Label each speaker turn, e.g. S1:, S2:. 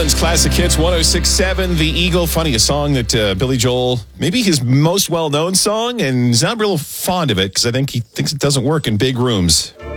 S1: Cleveland's Classic Hits 106.7, The Eagle. Funny, a song that Billy Joel, maybe his most well-known song, and he's not real fond of it because I think he thinks it doesn't work in big rooms.